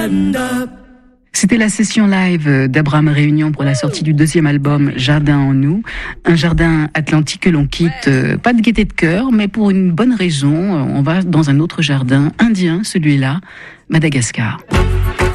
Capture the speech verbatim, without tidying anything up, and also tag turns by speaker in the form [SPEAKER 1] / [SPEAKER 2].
[SPEAKER 1] C'était la session live d'Abraham Réunion pour la sortie du deuxième album Jardin en nous. Un jardin atlantique que l'on quitte, euh, pas de gaieté de cœur, mais pour une bonne raison. On va dans un autre jardin indien, celui-là, Madagascar.